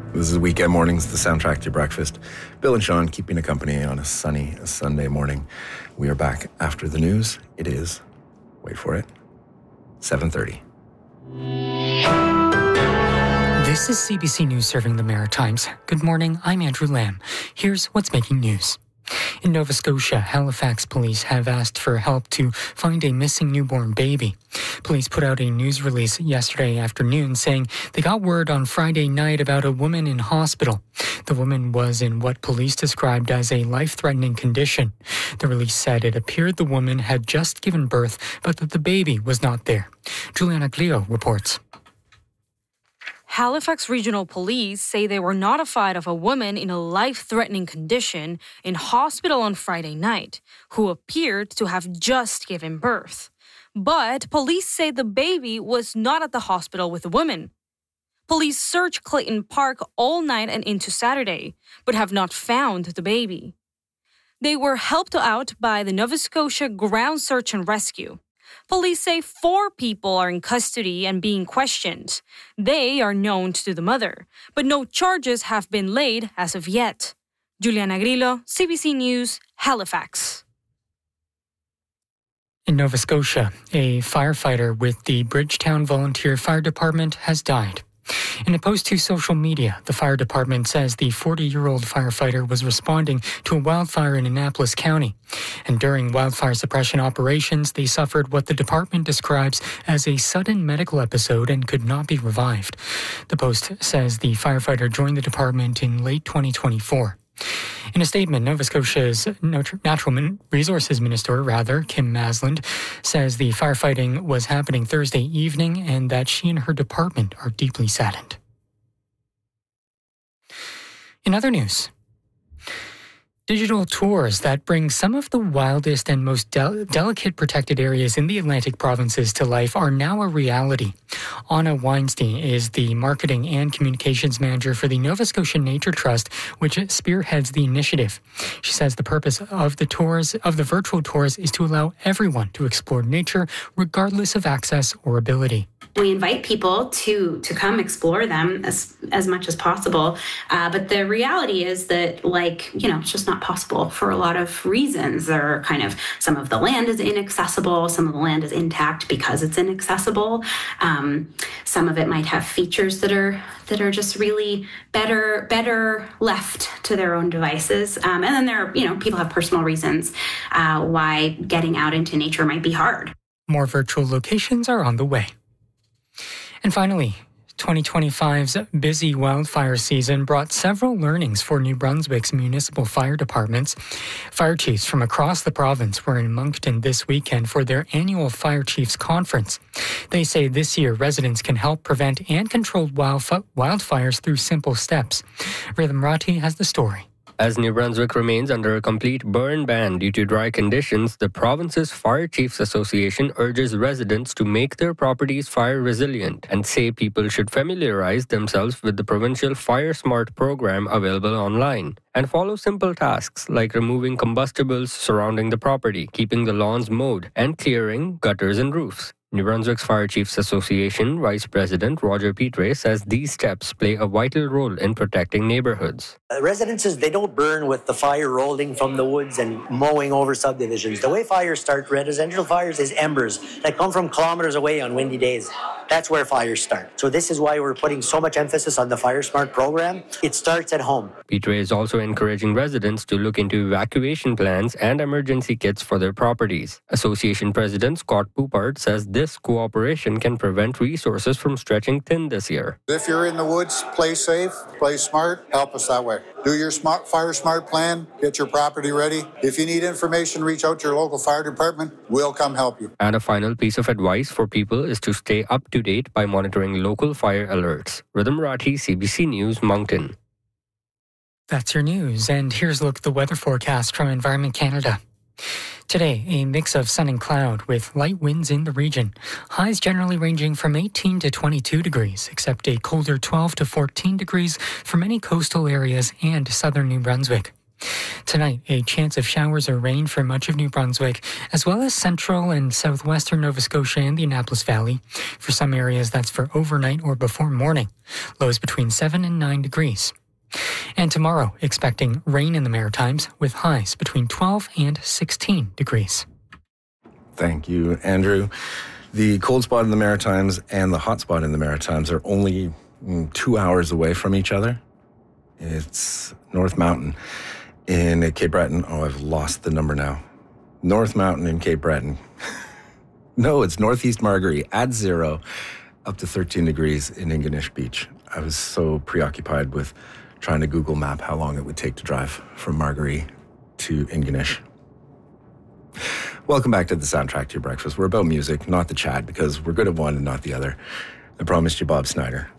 This is Weekend Mornings, the soundtrack to your breakfast. Bill and Sean keeping you company on a sunny Sunday morning. We are back after the news. It is, wait for it, 7:30. This is CBC News serving the Maritimes. Good morning, I'm Andrew Lamb. Here's what's making news. In Nova Scotia, Halifax police have asked for help to find a missing newborn baby. Police put out a news release yesterday afternoon saying they got word on Friday night about a woman in hospital. The woman was in what police described as a life-threatening condition. The release said it appeared the woman had just given birth, but that the baby was not there. Juliana Glio reports. Halifax Regional Police say they were notified of a woman in a life-threatening condition in hospital on Friday night who appeared to have just given birth. But police say the baby was not at the hospital with the woman. Police searched Clayton Park all night and into Saturday, but have not found the baby. They were helped out by the Nova Scotia Ground Search and Rescue. Police say 4 people are in custody and being questioned. They are known to the mother, but no charges have been laid as of yet. Juliana Grillo, CBC News, Halifax. In Nova Scotia, a firefighter with the Bridgetown Volunteer Fire Department has died. In a post to social media, the fire department says the 40-year-old firefighter was responding to a wildfire in Annapolis County. And during wildfire suppression operations, they suffered what the department describes as a sudden medical episode and could not be revived. The post says the firefighter joined the department in late 2024. In a statement, Nova Scotia's Natural Resources Minister, Kim Masland, says the firefighting was happening Thursday evening and that she and her department are deeply saddened. In other news, digital tours that bring some of the wildest and most delicate protected areas in the Atlantic provinces to life are now a reality. Anna Weinstein is the marketing and communications manager for the Nova Scotia Nature Trust, which spearheads the initiative. She says the purpose of the virtual tours is to allow everyone to explore nature regardless of access or ability. We invite people to come explore them as much as possible. But the reality is that, it's just not possible for a lot of reasons. There are some of the land is inaccessible, some of the land is intact because it's inaccessible. Some of it might have features that are just really better left to their own devices. And then there are, people have personal reasons why getting out into nature might be hard. More virtual locations are on the way. And finally, 2025's busy wildfire season brought several learnings for New Brunswick's municipal fire departments. Fire chiefs from across the province were in Moncton this weekend for their annual Fire Chiefs Conference. They say this year residents can help prevent and control wildfires through simple steps. Rhythm Rati has the story. As New Brunswick remains under a complete burn ban due to dry conditions, the province's Fire Chiefs Association urges residents to make their properties fire resilient and say people should familiarize themselves with the provincial Fire Smart program available online and follow simple tasks like removing combustibles surrounding the property, keeping the lawns mowed, and clearing gutters and roofs. New Brunswick's Fire Chiefs Association Vice President Roger Petre says these steps play a vital role in protecting neighborhoods. Residences, they don't burn with the fire rolling from the woods and mowing over subdivisions. The way fires start, residential fires, is embers that come from kilometers away on windy days. That's where fires start. So this is why we're putting so much emphasis on the Fire Smart program. It starts at home. Petre is also encouraging residents to look into evacuation plans and emergency kits for their properties. Association President Scott Poupart says this cooperation can prevent resources from stretching thin this year. If you're in the woods, play safe, play smart, help us that way. Do your Fire Smart plan, get your property ready. If you need information, reach out to your local fire department. We'll come help you. And a final piece of advice for people is to stay up to date by monitoring local fire alerts. Rhythm Rathi, CBC News, Moncton. That's your news, and here's a look at the weather forecast from Environment Canada. Today, a mix of sun and cloud with light winds in the region. Highs generally ranging from 18 to 22 degrees, except a colder 12 to 14 degrees for many coastal areas and southern New Brunswick. Tonight, a chance of showers or rain for much of New Brunswick, as well as central and southwestern Nova Scotia and the Annapolis Valley. For some areas, that's for overnight or before morning. Lows between 7 and 9 degrees. And tomorrow, expecting rain in the Maritimes with highs between 12 and 16 degrees. Thank you, Andrew. The cold spot in the Maritimes and the hot spot in the Maritimes are only 2 hours away from each other. It's North Mountain in Cape Breton. Oh, I've lost the number now. North Mountain in Cape Breton. No, it's Northeast Margaree at 0, up to 13 degrees in Ingonish Beach. I was so preoccupied with trying to Google map how long it would take to drive from Margaree to Ingonish. Welcome back to the Soundtrack to Your Breakfast. We're about music, not the chat, because we're good at one and not the other. I promised you Bob Snyder.